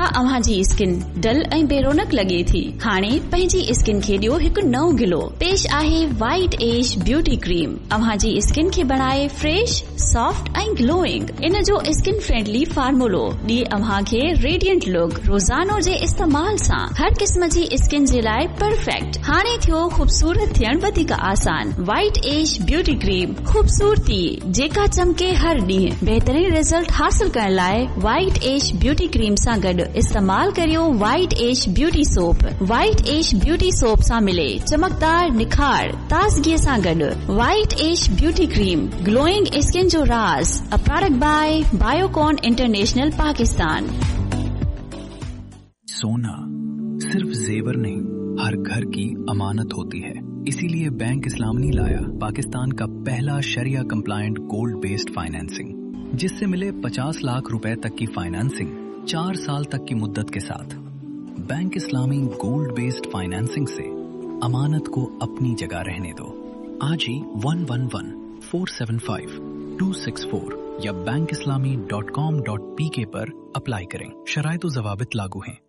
अव्हां जी skin dull ऐं बेरोनक लॻे थी? हाणे पंहिंजी स्किन खे ॾियो हिकु नओं ग्लो। पेश आहे वाइट एज ब्यूटी क्रीम। अव्हां जी स्किन खे बणाए फ्रेश, सॉफ्ट ऐं ग्लोइंग। इन जो स्किन फ्रेंडली फार्मूलो ॾिए अव्हां खे रेडियंट लुक। रोज़ानो जे इस्तेमाल सां हर क़िस्म जी स्किन जे लाइ परफेक्ट। हाणे थियो ख़ूबसूरत थियण वधीक आसान। वाइट एज ब्यूटी क्रीम, खूबसूरती जेका चमके हर ॾींहुं। बहितरीन रिजल्ट हासिल करण लाइ वाइट एज ब्यूटी क्रीम सां गॾु इस्तेमाल करियो white age beauty soap. White age beauty soap सां मिले चमकदार निखार ताज़गीअ सां गॾु। White age beauty cream, glowing skin जो राज। A product by Biocon international Pakistan. सोना सिर्फ जेवर नहीं, हर घर की अमानत होती है। इसीलिए बैंक इस्लामी लाया पाकिस्तान का पहला शरिया कंप्लायंट गोल्ड बेस्ड फाइनेंसिंग, जिससे मिले 50 लाख रुपए तक की फाइनेंसिंग 4 साल तक की मुद्दत के साथ। बैंक इस्लामी गोल्ड बेस्ड फाइनेंसिंग से अमानत को अपनी जगह रहने दो। आज ही 111-475-264 या bankislami.com.pk पर अप्लाई करें। शराइत व ज़वाबित लागू हैं।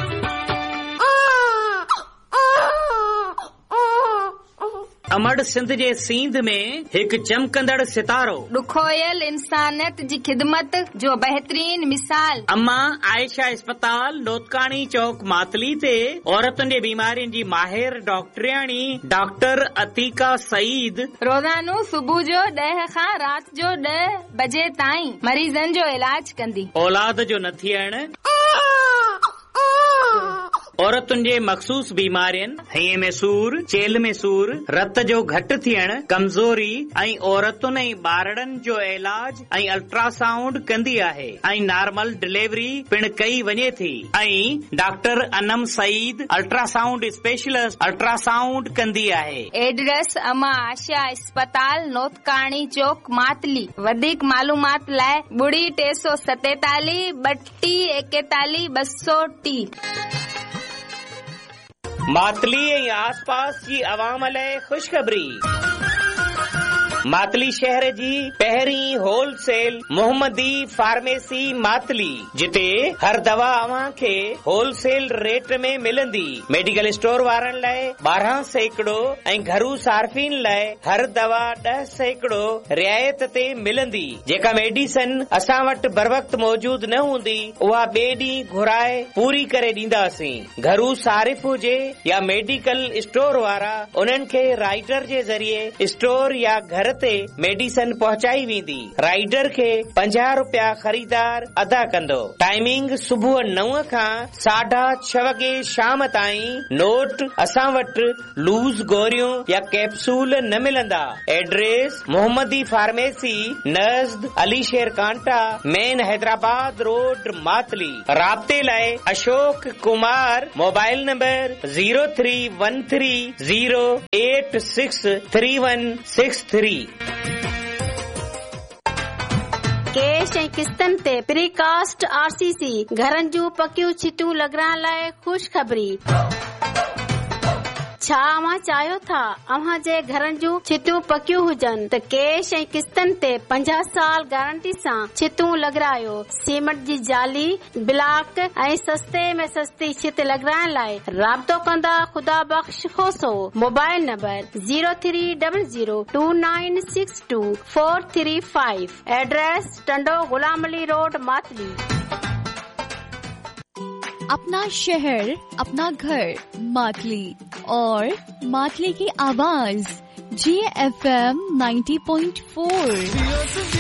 अमड़ सिंध जे सींध में हिकु चमकंदड़ सितारो, ॾुखोयल इंसानियत जी ख़िदमत जो बहितरीन मिसाल। अम्मा आयशा अस्पताल नोतकाणी चौक मातली ते औरतुनि जे बीमारियुनि जी माहिर डॉक्टरियाणी डॉक्टर अतीका सईद रोज़ानो सुबुह जो 10 खां राति जो 10 बजे ताईं मरीज़नि जो इलाज कंदी। औलाद जो न थियण, औरतुनि जे मखसूस बीमारियुनि, हईअ में सूर, चेल में सूर, रत जो घटि थियण, कमज़ोरी ऐं औरतुनि ऐं ॿारड़नि जो इलाज ऐं अल्ट्रासाउंड कंदी आहे ऐं नॉर्मल डिलीवरी पिण कई वञे थी। ऐं doctor Anam Saeed ultrasound specialist ultrasound कंदी आहे। एड्रेस अमा आशा अस्पताल नोतकाणी चौक मातली। वधीक मालूमात लाइ 347 3241 230। मातली ऐं आसपास जी अवाम लाइ ख़ुशख़बरी। मातली शहर जी पहिरीं होलसेल मोहम्मदी फार्मेसी मातली, जिते हर दवा अव्हां खे होलसेल रेट में मिलंदी। मेडिकल स्टोर वारनि लाइ 12% ऐं घरू सार्फिन लाइ हर दवा 10% रियायत ते मिलंदी। जेका मेडिसिन असां वटि बर वक्त मौजूद न हूंदी, उहा ॿिए ॾींहुं घुराए पूरी करे ॾींदासीं। घरू सारिफ हुजे या मेडिकल स्टोर वारा, उन्हनि खे राइडर जे ज़रिए स्टोर या घर ते मेडिसिन पहुचाई वेंदी। राइडर खे 50 रुपया ख़रीदार अदा कंदो। टाइमिंग सुबुह 9 खां 6:30 वगे शाम ताईं। नोट, असां वटि लूज़ गोरियूं या कैप्सूल न मिलंदा। एड्रेस मोहम्मदी फार्मेसी नज़द अली शेर कांटा, मेन हैदराबाद रोड मातली। राब्ते लाइ Ashok Kumar, mobile number 0313086363। Cash ऐं किस्तनि ते प्रीकास्ट RCC घरनि जूं पकियूं छितियूं लॻाइण लाइ ख़ुशख़बरी। छा अव्हां चाहियो था अव्हां जे घरनि जूं छितियूं पकियूं हुजनि त कैश ऐं किस्तनि ते 50 साल गारंटी सां छितियूं लॻारायो। सीमेंट जी जाली, ब्लॉक ऐं सस्ते में सस्ती छित लॻाइण लाइ राब्तो कंदा ख़ुदा बख़्श खोसो। Mobile number 03002962 435। Address Tando Ghulam Ali road Matali. अपना शहर, अपना घर, मातली और मातली की आवाज GFM 90.4।